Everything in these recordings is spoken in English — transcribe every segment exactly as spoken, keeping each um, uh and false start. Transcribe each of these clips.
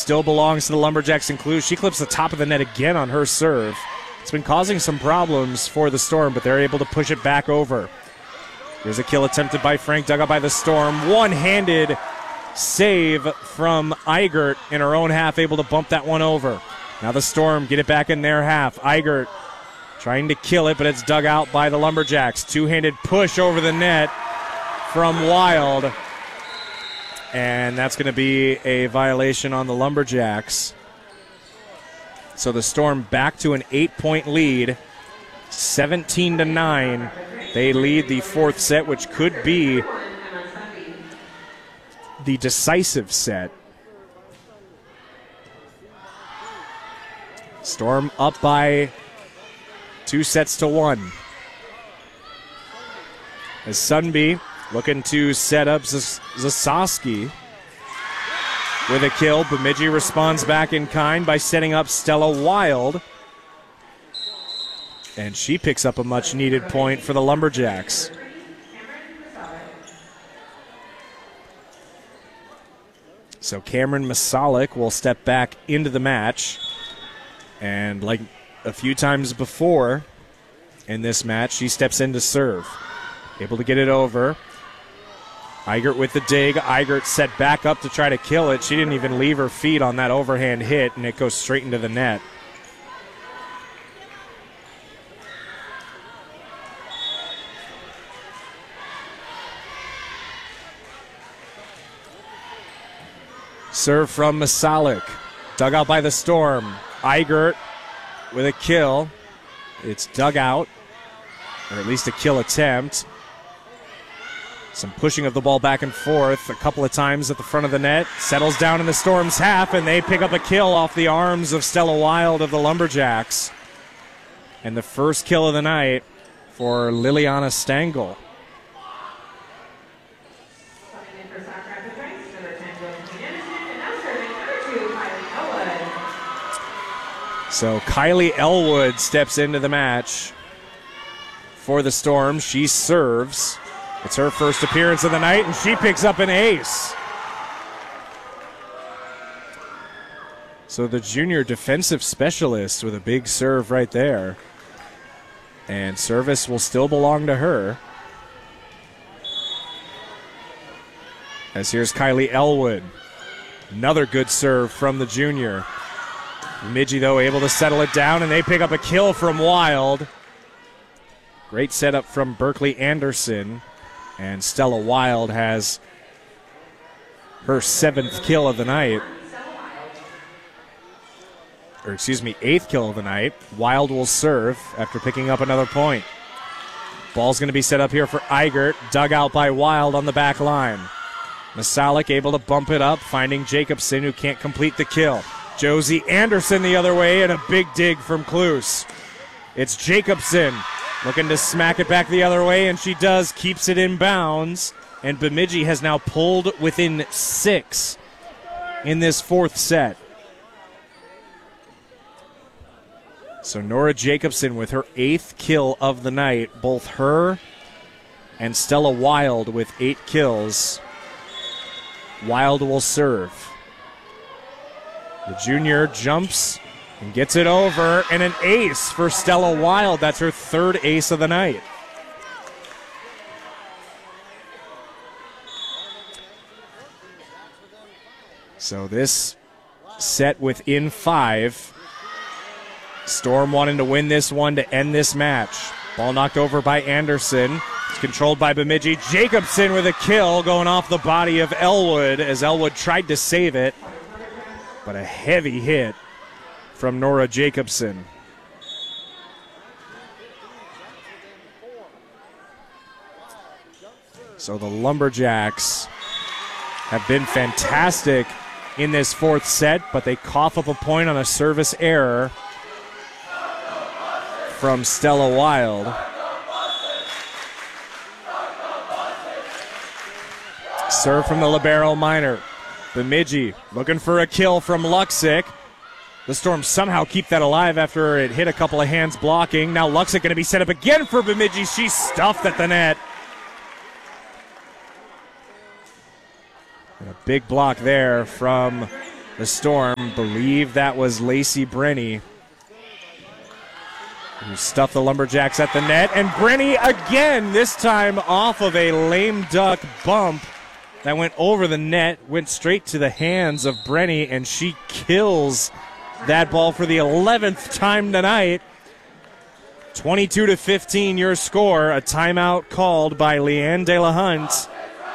still belongs to the Lumberjacks and Clues. She clips the top of the net again on her serve. It's been causing some problems for the Storm, but they're able to push it back over. Here's a kill attempted by Frank, dug out by the Storm. One-handed save from Eigert in her own half, able to bump that one over. Now the Storm get it back in their half. Eigert trying to kill it, but it's dug out by the Lumberjacks. Two-handed push over the net from Wild. And that's going to be a violation on the Lumberjacks. So the Storm back to an eight-point lead, seventeen to nine. They lead the fourth set, which could be the decisive set. Storm up by two sets to one. As Sundby looking to set up Zasowski with a kill. Bemidji responds back in kind by setting up Stella Wild. And she picks up a much-needed point for the Lumberjacks. So Cameron Masalik will step back into the match. And like a few times before in this match, she steps in to serve. Able to get it over. Eigert with the dig. Eigert set back up to try to kill it. She didn't even leave her feet on that overhand hit, and it goes straight into the net. Serve from Masalik. Dug out by the Storm. Eigert with a kill. It's dug out, or at least a kill attempt. Some pushing of the ball back and forth a couple of times at the front of the net. Settles down in the Storm's half, and they pick up a kill off the arms of Stella Wild of the Lumberjacks. And the first kill of the night for Liliana Stangl. So Kylie Elwood steps into the match for the Storm. She serves. It's her first appearance of the night, and she picks up an ace. So the junior defensive specialist with a big serve right there. And service will still belong to her. As here's Kylie Elwood. Another good serve from the junior. Bemidji, though, able to settle it down, and they pick up a kill from Wild. Great setup from Berkeley Anderson. And Stella Wild has her seventh kill of the night. Or excuse me, eighth kill of the night. Wild will serve after picking up another point. Ball's going to be set up here for Eigert. Dug out by Wild on the back line. Masalik able to bump it up, finding Jacobson, who can't complete the kill. Josie Anderson the other way, and a big dig from Kloos. It's Jacobson looking to smack it back the other way, and she does, keeps it in bounds. And Bemidji has now pulled within six in this fourth set. So Nora Jacobson with her eighth kill of the night. Both her and Stella Wild with eight kills. Wild will serve. The junior jumps and gets it over, and an ace for Stella Wild. That's her third ace of the night. So this set within five. Storm wanting to win this one to end this match. Ball knocked over by Anderson. It's controlled by Bemidji. Jacobson with a kill going off the body of Elwood as Elwood tried to save it. But a heavy hit from Nora Jacobson. So the Lumberjacks have been fantastic in this fourth set, but they cough up a point on a service error from Stella Wild. Serve from the libero minor. Bemidji looking for a kill from Luxick. The Storm somehow keep that alive after it hit a couple of hands blocking. Now Luxick going to be set up again for Bemidji. She's stuffed at the net. And a big block there from The Storm believe that was Lacey Brenny, who stuffed the Lumberjacks at the net. And Brenny again, this time off of a lame duck bump that went over the net, went straight to the hands of Brenny, and she kills that ball for the eleventh time tonight. twenty-two to fifteen your score. A timeout called by Leanne De La Hunt.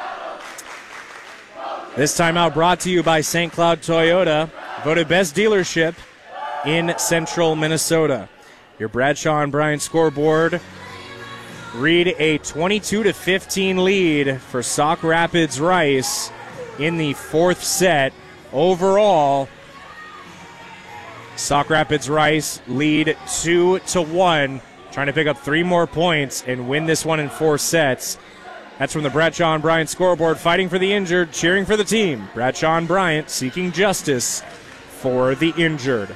This timeout brought to you by Saint Cloud Toyota, voted best dealership in central Minnesota. Your Bradshaw and Bryant scoreboard read a twenty-two to fifteen lead for Sauk Rapids Rice in the fourth set. Overall, Sauk Rapids Rice lead two to one, trying to pick up three more points and win this one in four sets. That's from the Bradshaw and Bryant scoreboard, fighting for the injured, cheering for the team. Bradshaw and Bryant seeking justice for the injured.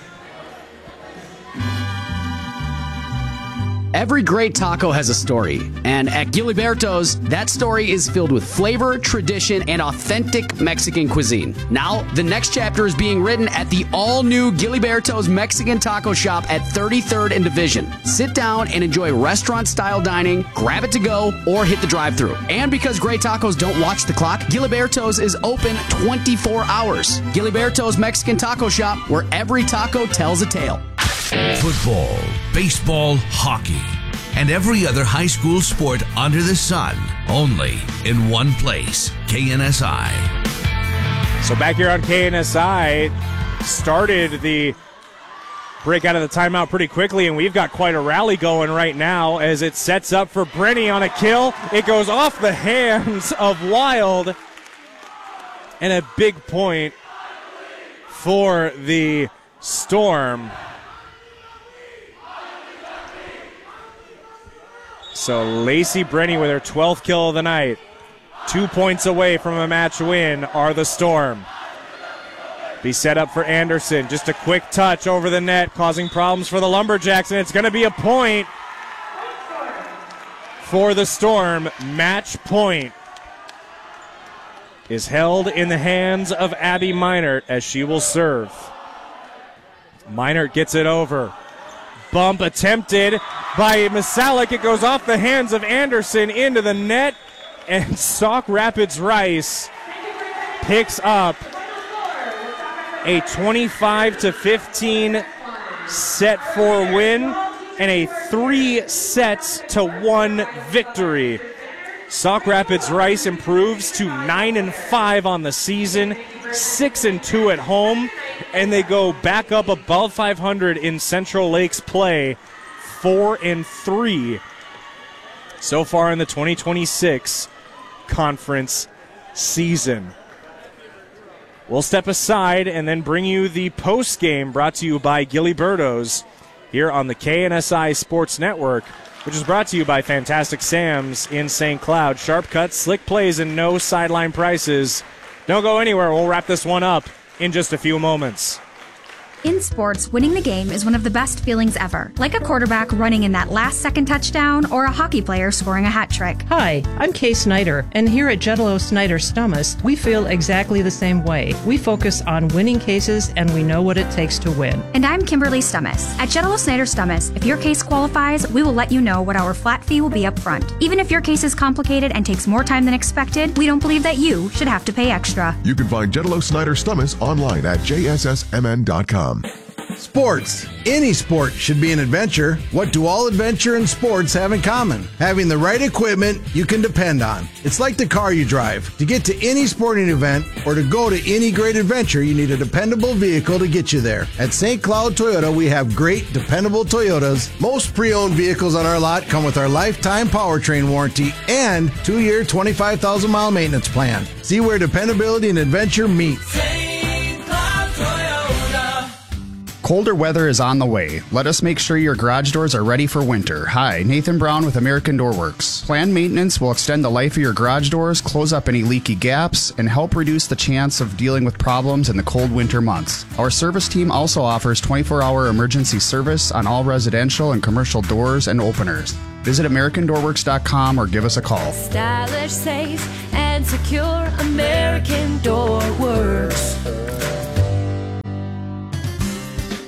Every great taco has a story, and at Giliberto's, that story is filled with flavor, tradition, and authentic Mexican cuisine. Now, the next chapter is being written at the all-new Giliberto's Mexican Taco Shop at thirty-third and Division. Sit down and enjoy restaurant-style dining, grab it to go, or hit the drive-thru. And because great tacos don't watch the clock, Giliberto's is open twenty-four hours. Giliberto's Mexican Taco Shop, where every taco tells a tale. Football, baseball, hockey, and every other high school sport under the sun, only in one place, K N S I. So back here on K N S I, started the break out of the timeout pretty quickly, and we've got quite a rally going right now as it sets up for Brenny on a kill. It goes off the hands of Wild, and a big point for the Storm. So Lacey Brenny with her twelfth kill of the night. Two points away from a match win are the Storm. Be set up for Anderson. Just a quick touch over the net, causing problems for the Lumberjacks, and it's going to be a point for the Storm. Match point is held in the hands of Abby Meinert as she will serve. Meinert gets it over. Bump attempted by Masalik. It goes off the hands of Anderson into the net, and Sauk Rapids Rice picks up a twenty-five to fifteen set four win and a three sets to one victory. Sauk Rapids Rice improves to nine and five on the season, six and two at home, and they go back up above five hundred in Central Lakes play, four and three so far in the twenty twenty-six conference season. We'll step aside and then bring you the post game brought to you by Giliberto's here on the K N S I Sports Network, which is brought to you by Fantastic Sam's in Saint Cloud. Sharp cuts, slick plays, and no sideline prices. Don't go anywhere. We'll wrap this one up in just a few moments. In sports, winning the game is one of the best feelings ever, like a quarterback running in that last-second touchdown or a hockey player scoring a hat trick. Hi, I'm Kay Snyder, and here at Jetalo Snyder Stummus, we feel exactly the same way. We focus on winning cases, and we know what it takes to win. And I'm Kimberly Stummus. At Jetalo Snyder Stummus, if your case qualifies, we will let you know what our flat fee will be up front. Even if your case is complicated and takes more time than expected, we don't believe that you should have to pay extra. You can find Jetalo Snyder Stummus online at j s s m n dot com. Sports. Any sport should be an adventure. What do all adventure and sports have in common? Having the right equipment you can depend on. It's like the car you drive. To get to any sporting event or to go to any great adventure, you need a dependable vehicle to get you there. At Saint Cloud Toyota, we have great, dependable Toyotas. Most pre-owned vehicles on our lot come with our lifetime powertrain warranty and two-year, twenty-five thousand mile maintenance plan. See where dependability and adventure meet. Colder weather is on the way. Let us make sure your garage doors are ready for winter. Hi, Nathan Brown with American Door Works. Planned maintenance will extend the life of your garage doors, close up any leaky gaps, and help reduce the chance of dealing with problems in the cold winter months. Our service team also offers twenty-four hour emergency service on all residential and commercial doors and openers. Visit American Door Works dot com or give us a call. Stylish, safe, and secure American Door Works.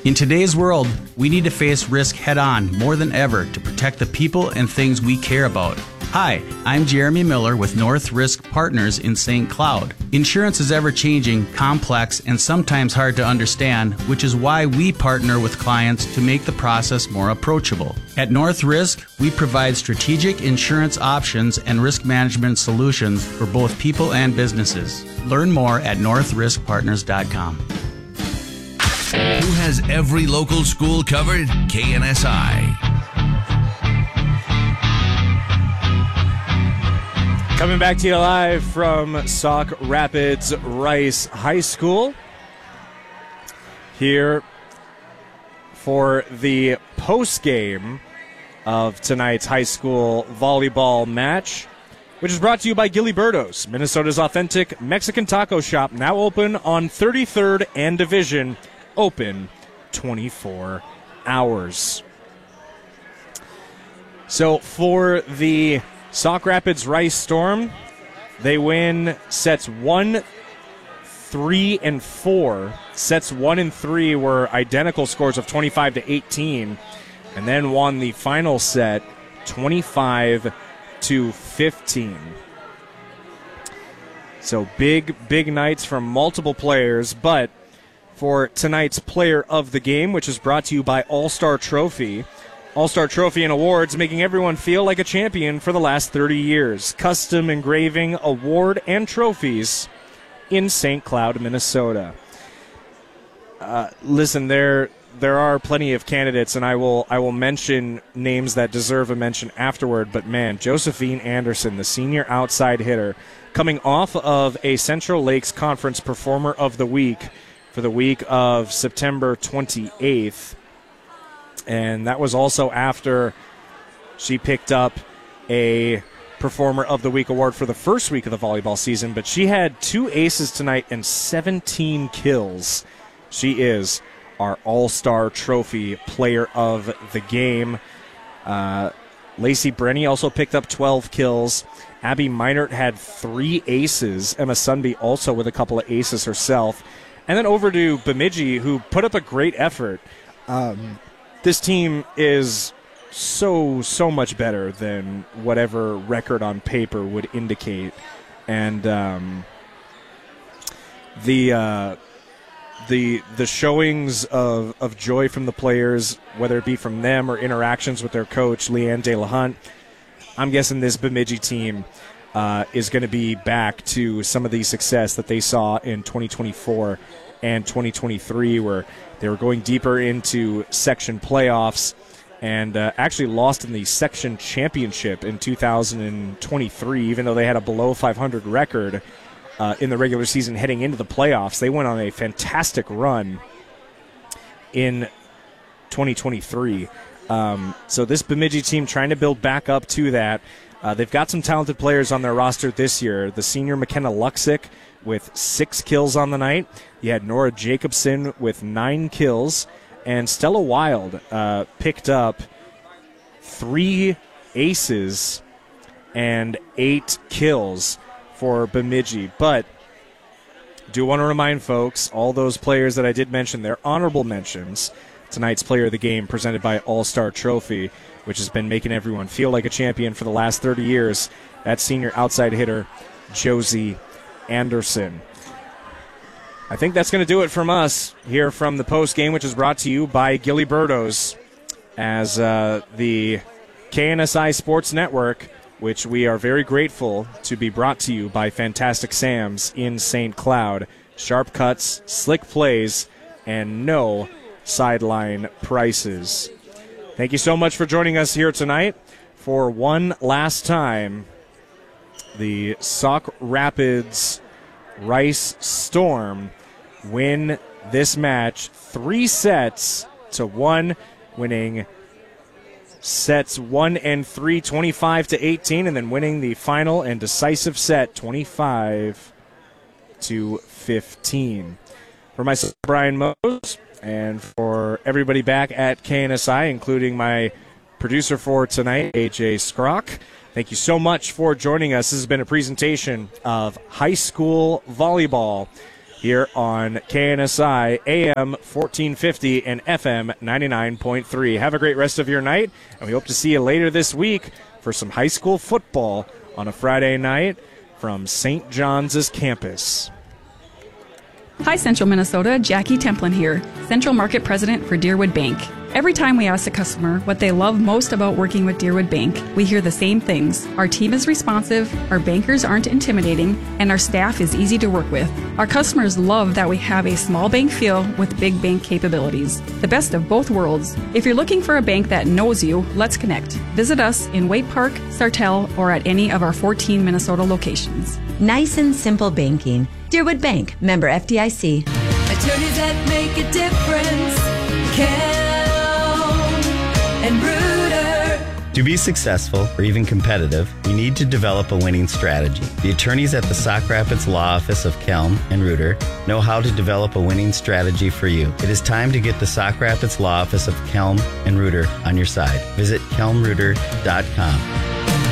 In today's world, we need to face risk head-on more than ever to protect the people and things we care about. Hi, I'm Jeremy Miller with North Risk Partners in Saint Cloud. Insurance is ever-changing, complex, and sometimes hard to understand, which is why we partner with clients to make the process more approachable. At North Risk, we provide strategic insurance options and risk management solutions for both people and businesses. Learn more at north risk partners dot com. Who has every local school covered? K N S I. Coming back to you live from Sauk Rapids Rice High School. Here for the post-game of tonight's high school volleyball match, which is brought to you by Giliberto's, Minnesota's authentic Mexican taco shop, now open on thirty-third and Division, open twenty-four hours. So for the Sauk Rapids Rice Storm, they win sets one, three, and four. Sets one and three were identical scores of twenty-five to eighteen, and then won the final set twenty-five to fifteen. So big, big nights from multiple players, but for tonight's player of the game, which is brought to you by All-Star Trophy, All-Star Trophy and Awards, making everyone feel like a champion for the last thirty years. Custom engraving, award, and trophies in Saint Cloud, Minnesota. Uh, listen, there there are plenty of candidates, and I will I will mention names that deserve a mention afterward. But man, Josephine Anderson, the senior outside hitter, coming off of a Central Lakes Conference Performer of the Week for the week of September twenty-eighth. And that was also after she picked up a Performer of the Week award for the first week of the volleyball season. But she had two aces tonight and seventeen kills. She is our All-Star Trophy player of the game. Uh, Lacey Brenny also picked up twelve kills. Abby Meinert had three aces. Emma Sunby also with a couple of aces herself. And then over to Bemidji, who put up a great effort. Um, this team is so, so much better than whatever record on paper would indicate. And um, the uh, the the showings of, of joy from the players, whether it be from them or interactions with their coach, Leanne De La Hunt, I'm guessing this Bemidji team uh, is going to be back to some of the success that they saw in twenty twenty-four and twenty twenty-three, where they were going deeper into section playoffs and uh, actually lost in the section championship in two thousand twenty-three, even though they had a below five hundred record uh, in the regular season heading into the playoffs. They went on a fantastic run in twenty twenty-three. Um, so this Bemidji team trying to build back up to that. Uh, they've got some talented players on their roster this year. The senior McKenna Luxick with six kills on the night. You had Nora Jacobson with nine kills. And Stella Wild uh, picked up three aces and eight kills for Bemidji. But do want to remind folks, all those players that I did mention, they're honorable mentions. Tonight's player of the game presented by All-Star Trophy, which has been making everyone feel like a champion for the last thirty years. That's senior outside hitter Josie Anderson. I think that's going to do it from us here from the post game, which is brought to you by Giliberto's, as uh, the K N S I Sports Network, which we are very grateful to be brought to you by Fantastic Sam's in Saint Cloud. Sharp cuts, slick plays, and no sideline prices. Thank you so much for joining us here tonight for one last time. The Sauk Rapids Rice Storm win this match three sets to one, winning sets one and three, twenty-five to eighteen, and then winning the final and decisive set, twenty-five to fifteen. For myself, Brian Mose, and for everybody back at K N S I, including my producer for tonight, A J Skrock, thank you so much for joining us. This has been a presentation of high school volleyball here on K N S I A M fourteen fifty and F M ninety-nine point three. Have a great rest of your night, and we hope to see you later this week for some high school football on a Friday night from Saint John's campus. Hi, Central Minnesota. Jackie Templin here, Central Market President for Deerwood Bank. Every time we ask a customer what they love most about working with Deerwood Bank, we hear the same things. Our team is responsive, our bankers aren't intimidating, and our staff is easy to work with. Our customers love that we have a small bank feel with big bank capabilities. The best of both worlds. If you're looking for a bank that knows you, let's connect. Visit us in Waite Park, Sartell, or at any of our fourteen Minnesota locations. Nice and simple banking. Deerwood Bank, member F D I C. Attorneys that make a difference. Kelm and Reuter. To be successful or even competitive, you need to develop a winning strategy. The attorneys at the Sauk Rapids Law Office of Kelm and Reuter know how to develop a winning strategy for you. It is time to get the Sauk Rapids Law Office of Kelm and Reuter on your side. Visit kelm reuter dot com.